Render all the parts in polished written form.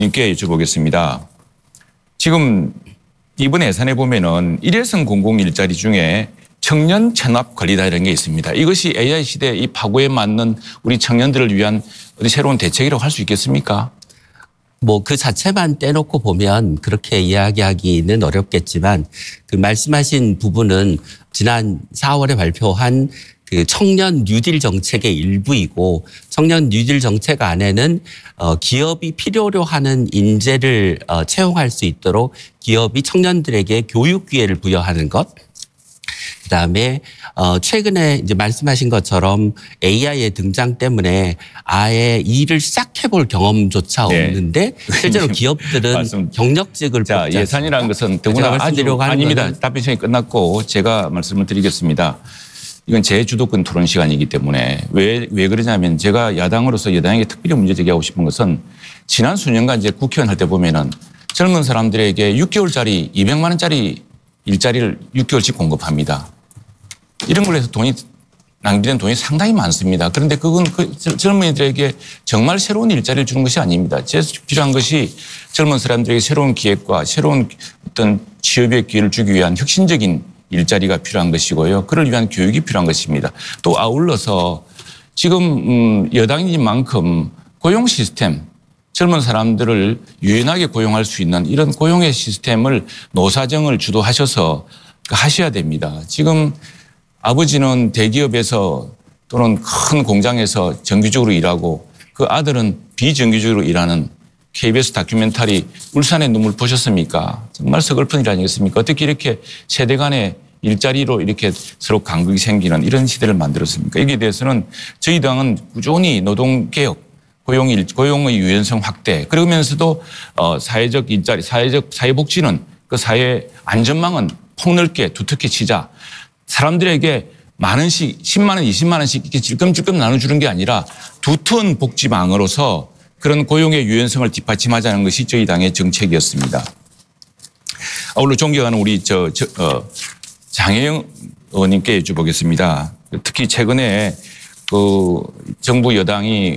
님께 여쭤보겠습니다. 지금 이번 예산에 보면은 일회성 공공 일자리 중에 청년 체납 관리다 이런 게 있습니다. 이것이 AI 시대 이 파고에 맞는 우리 청년들을 위한 어디 새로운 대책이라고 할 수 있겠습니까? 뭐 그 자체만 떼놓고 보면 그렇게 이야기하기는 어렵겠지만 그 말씀하신 부분은 지난 4월에 발표한 그 청년 뉴딜 정책의 일부이고 청년 뉴딜 정책 안에는 기업이 필요로 하는 인재를 채용할 수 있도록 기업이 청년들에게 교육 기회를 부여하는 것. 그다음에 최근에 이제 말씀하신 것처럼 AI의 등장 때문에 아예 일을 시작해볼 경험조차 없는데 실제로 기업들은 경력직을 자, 예산이라는 것은 더구나 아닙니다. 답변 시간이 끝났고 제가 말씀을 드리겠습니다. 이건 제 주도권 토론 시간이기 때문에 왜 그러냐면 제가 야당으로서 여당에게 특별히 문제 제기하고 싶은 것은 지난 수년간 이제 국회의원 할 때 보면은 젊은 사람들에게 6개월짜리 200만 원짜리 일자리를 6개월씩 공급합니다. 이런 걸로 해서 낭비된 돈이 상당히 많습니다. 그런데 그건 그 젊은이들에게 정말 새로운 일자리를 주는 것이 아닙니다. 필요한 것이 젊은 사람들에게 새로운 기획과 새로운 어떤 취업의 기회를 주기 위한 혁신적인 일자리가 필요한 것이고요. 그를 위한 교육이 필요한 것입니다. 또 아울러서 지금 여당인 만큼 고용 시스템, 젊은 사람들을 유연하게 고용할 수 있는 이런 고용의 시스템을 노사정을 주도하셔서 하셔야 됩니다. 지금 아버지는 대기업에서 또는 큰 공장에서 정규직으로 일하고 그 아들은 비정규직으로 일하는 KBS 다큐멘터리 울산의 눈물 보셨습니까? 정말 서글픈 일 아니겠습니까? 어떻게 이렇게 세대 간의 일자리로 이렇게 서로 간극이 생기는 이런 시대를 만들었습니까? 여기에 대해서는 저희 당은 꾸준히 노동개혁, 고용의 유연성 확대 그러면서도 사회적 일자리, 사회복지는 그 사회 안전망은 폭넓게 두텁게 치자. 사람들에게 만 원씩 10만 원, 20만 원씩 이렇게 질끔질끔 나눠주는 게 아니라 두터운 복지망으로서 그런 고용의 유연성을 뒷받침하자는 것이 저희 당의 정책이었습니다. 아울러 존경하는 우리 장혜영 의원님께 여쭤보겠습니다. 특히 최근에 그 정부 여당이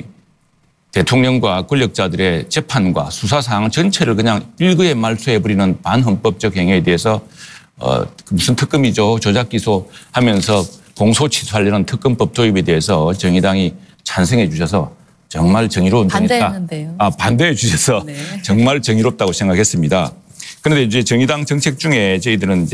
대통령과 권력자들의 재판과 수사 사항 전체를 그냥 일거에 말소해버리는 반헌법적 행위에 대해서 무슨 특검이죠. 조작 기소하면서 공소 취소하려는 특검법 도입에 대해서 정의당이 찬성해 주셔서 정말 정의로운 반대했는데요. 반대해 주셔서 네. 정말 정의롭다고 생각했습니다. 그런데 이제 정의당 정책 중에 저희들은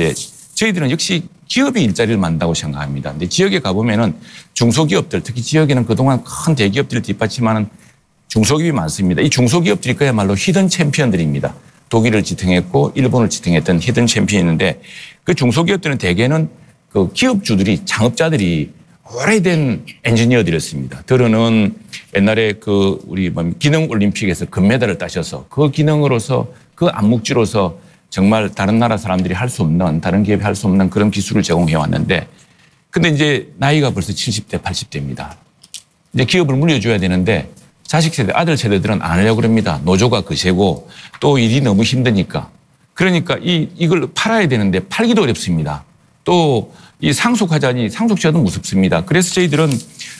역시 기업이 일자리를 만든다고 생각합니다. 근데 지역에 가보면은 중소기업들, 특히 지역에는 그동안 큰 대기업들을 뒷받침하는 중소기업이 많습니다. 이 중소기업들이 그야말로 히든 챔피언들입니다. 독일을 지탱했고 일본을 지탱했던 히든 챔피언인데 그 중소기업들은 대개는 그 기업주들이 창업자들이 오래된 엔지니어들이었습니다. 들어는 옛날에 그 우리 기능올림픽에서 금메달을 따셔서 그 기능으로서 그 암묵지로서 정말 다른 나라 사람들이 할 수 없는 다른 기업이 할 수 없는 그런 기술을 제공해 왔는데 근데 이제 나이가 벌써 70대, 80대입니다. 이제 기업을 물려줘야 되는데 자식 세대, 아들 세대들은 안 하려고 그럽니다. 노조가 거세고 또 일이 너무 힘드니까. 그러니까 이걸 팔아야 되는데 팔기도 어렵습니다. 또 이 상속하자니 상속자도 무섭습니다. 그래서 저희들은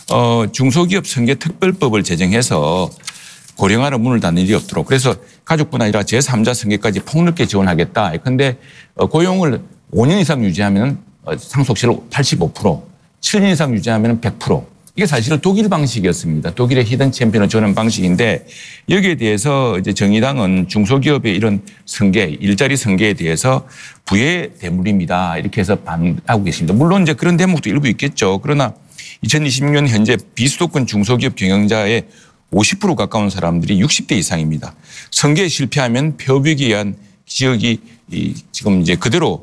중소기업 승계 특별법을 제정해서 고령화로 문을 닫는 일이 없도록 그래서 가족뿐 아니라 제3자 승계까지 폭넓게 지원하겠다. 그런데 고용을 5년 이상 유지하면 상속세를 85%, 7년 이상 유지하면 100%. 이게 사실은 독일 방식이었습니다. 독일의 히든 챔피언을 주는 방식인데 여기에 대해서 이제 정의당은 중소기업의 이런 승계, 일자리 승계에 대해서 부의 대물림이다 이렇게 해서 반하고 계십니다. 물론 이제 그런 대목도 일부 있겠죠. 그러나 2020년 현재 비수도권 중소기업 경영자의 50% 가까운 사람들이 60대 이상입니다. 승계에 실패하면 폐업위기에 의한 지역이 지금 이제 그대로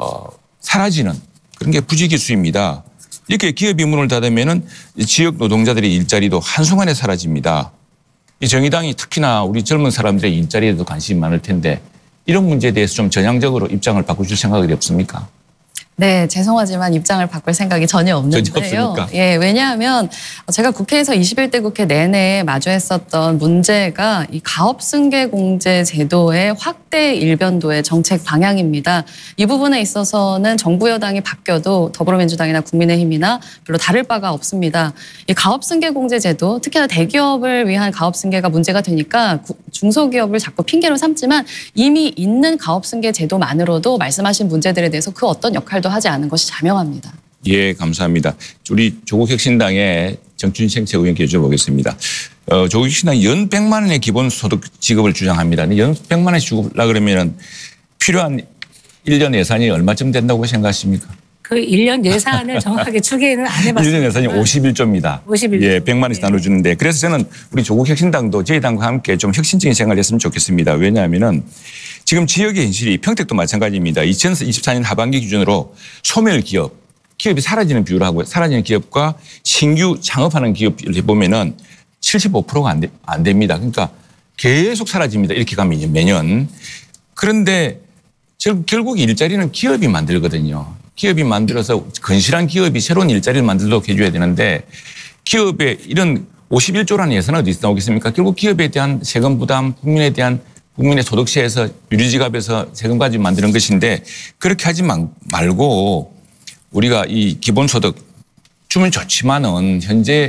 사라지는 그런 게 부지기수입니다. 이렇게 기업이 문을 닫으면은 지역 노동자들의 일자리도 한순간에 사라집니다. 이 정의당이 특히나 우리 젊은 사람들의 일자리에도 관심이 많을 텐데 이런 문제에 대해서 좀 전향적으로 입장을 바꿔줄 생각이 없습니까? 네, 죄송하지만 입장을 바꿀 생각이 전혀 없는데요. 없습니까? 예, 왜냐하면 제가 국회에서 21대 국회 내내 마주했었던 문제가 이 가업승계공제 제도의 확대 일변도의 정책 방향입니다. 이 부분에 있어서는 정부 여당이 바뀌어도 더불어민주당이나 국민의힘이나 별로 다를 바가 없습니다. 이 가업승계공제 제도, 특히나 대기업을 위한 가업승계가 문제가 되니까 중소기업을 자꾸 핑계로 삼지만 이미 있는 가업승계 제도만으로도 말씀하신 문제들에 대해서 그 어떤 역할도 하지 않은 것이 자명합니다. 예, 감사합니다. 우리 조국혁신당의 정춘생 의원께 여쭤보겠습니다. 조국혁신당 연 100만 원의 기본소득 지급을 주장합니다. 연 100만 원씩 주려고 그러면 필요한 1년 예산이 얼마쯤 된다고 생각하십니까? 그 1년 예산을 정확하게 추계는 안 해봤습니다. 1년 예산이 51조입니다. 51조. 예, 100만 원씩 나눠주는데 그래서 저는 우리 조국혁신당도 저희 당과 함께 좀 혁신적인 생각을 했으면 좋겠습니다. 왜냐하면은 지금 지역의 현실이 평택도 마찬가지입니다. 2024년 하반기 기준으로 소멸 기업이 사라지는 비율을 하고 사라지는 기업과 신규 창업하는 기업을 해보면은 75%가 안 됩니다. 그러니까 계속 사라집니다. 이렇게 가면 매년. 그런데 결국 일자리는 기업이 만들거든요. 기업이 만들어서 건실한 기업이 새로운 일자리를 만들도록 해줘야 되는데 기업에 이런 51조라는 예산은 어디서 나오겠습니까? 결국 기업에 대한 세금 부담, 국민의 소득세에서 유리지갑에서 세금 가지고 만드는 것인데 그렇게 하지 말고 우리가 이 기본소득 주면 좋지만은 현재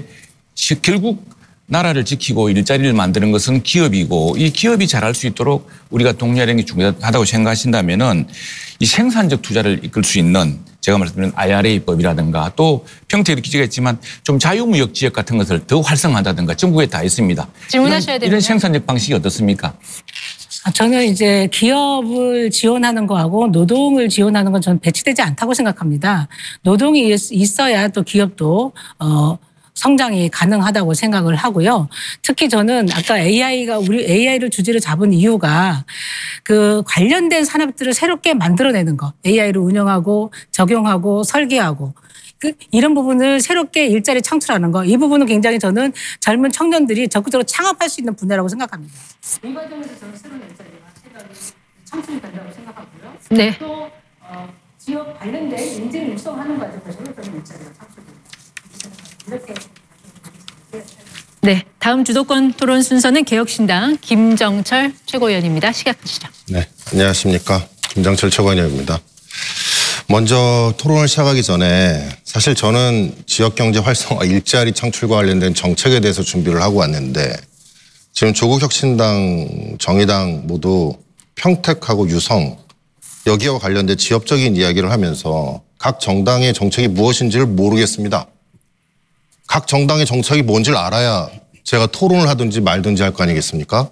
결국 나라를 지키고 일자리를 만드는 것은 기업이고 이 기업이 잘할 수 있도록 우리가 독려하는 게 중요하다고 생각하신다면은 이 생산적 투자를 이끌 수 있는 제가 말씀드린 IRA법이라든가 또 평택에도 기재가 있지만 좀 자유무역 지역 같은 것을 더 활성화한다든가 전국에 다 있습니다. 질문하셔야 됩니다. 이런 생산적 방식이 어떻습니까? 저는 이제 기업을 지원하는 거하고 노동을 지원하는 건 저는 배치되지 않다고 생각합니다. 노동이 있어야 또 기업도 성장이 가능하다고 생각을 하고요. 특히 저는 아까 우리 AI를 주제로 잡은 이유가 그 관련된 산업들을 새롭게 만들어내는 거. AI를 운영하고 적용하고 설계하고 이런 부분을 새롭게 일자리 창출하는 거. 이 부분은 굉장히 저는 젊은 청년들이 적극적으로 창업할 수 있는 분야라고 생각합니다. 이 과정에서 저는 새로운 일자리가 창출이 된다고 생각하고요. 네. 또 지역 관련된 인재를 육성하는 과정에서 저는 일자리가 창출됩니다. 이렇게 네, 다음 주도권 토론 순서는 개혁신당 김정철 최고위원입니다. 시작하시죠. 네, 안녕하십니까. 김정철 최고위원입니다. 먼저 토론을 시작하기 전에 사실 저는 지역경제 활성화 일자리 창출과 관련된 정책에 대해서 준비를 하고 왔는데 지금 조국혁신당, 정의당 모두 평택하고 유성 여기와 관련된 지역적인 이야기를 하면서 각 정당의 정책이 무엇인지를 모르겠습니다. 각 정당의 정책이 뭔지를 알아야 제가 토론을 하든지 말든지 할 거 아니겠습니까?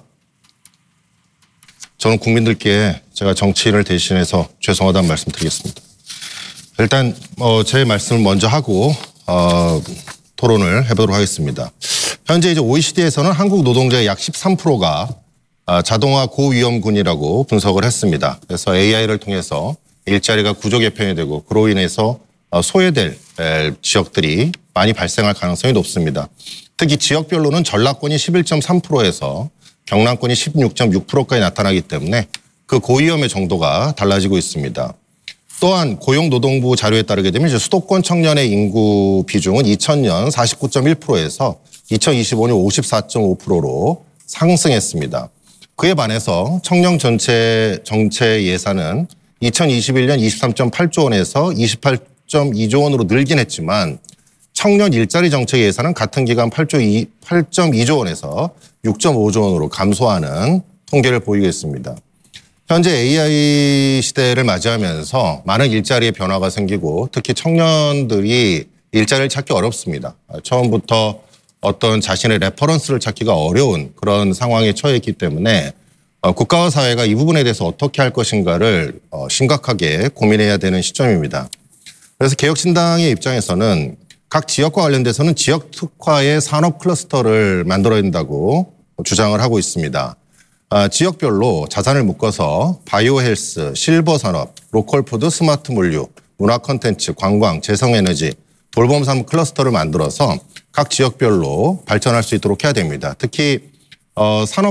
저는 국민들께 제가 정치인을 대신해서 죄송하다는 말씀 드리겠습니다. 일단 제 말씀을 먼저 하고 토론을 해보도록 하겠습니다. 현재 이제 OECD에서는 한국 노동자의 약 13%가 자동화 고위험군이라고 분석을 했습니다. 그래서 AI를 통해서 일자리가 구조 개편이 되고 그로 인해서 소외될 지역들이 많이 발생할 가능성이 높습니다. 특히 지역별로는 전라권이 11.3%에서 경남권이 16.6%까지 나타나기 때문에 그 고위험의 정도가 달라지고 있습니다. 또한 고용노동부 자료에 따르게 되면 이제 수도권 청년의 인구 비중은 2000년 49.1%에서 2025년 54.5%로 상승했습니다. 그에 반해서 청년 전체 정체 예산은 2021년 23.8조 원에서 28.2조 원으로 늘긴 했지만 청년 일자리 정책 예산은 같은 기간 8.2조 원에서 6.5조 원으로 감소하는 통계를 보이고 있습니다. 현재 AI 시대를 맞이하면서 많은 일자리의 변화가 생기고 특히 청년들이 일자리를 찾기 어렵습니다. 처음부터 어떤 자신의 레퍼런스를 찾기가 어려운 그런 상황에 처해 있기 때문에 국가와 사회가 이 부분에 대해서 어떻게 할 것인가를 심각하게 고민해야 되는 시점입니다. 그래서 개혁신당의 입장에서는 각 지역과 관련돼서는 지역 특화의 산업 클러스터를 만들어야 된다고 주장을 하고 있습니다. 지역별로 자산을 묶어서 바이오 헬스, 실버 산업, 로컬 푸드, 스마트 물류, 문화 콘텐츠, 관광, 재생에너지, 돌봄 산업 클러스터를 만들어서 각 지역별로 발전할 수 있도록 해야 됩니다. 특히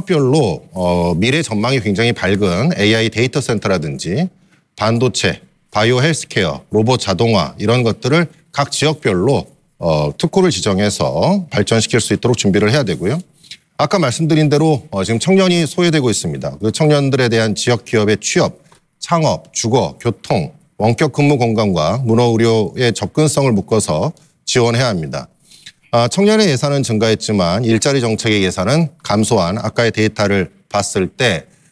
산업별로 미래 전망이 굉장히 밝은 AI 데이터 센터라든지 반도체, 바이오 헬스케어, 로봇 자동화 이런 것들을 각 지역별로 특구를 지정해서 발전시킬 수 있도록 준비를 해야 되고요. 아까 말씀드린 대로 지금 청년이 소외되고 있습니다. 그 청년들에 대한 지역 기업의 취업, 창업, 주거, 교통, 원격 근무 공간과 문화의료의 접근성을 묶어서 지원해야 합니다. 청년의 예산은 증가했지만 일자리 정책의 예산은 감소한 아까의 데이터를 봤을 때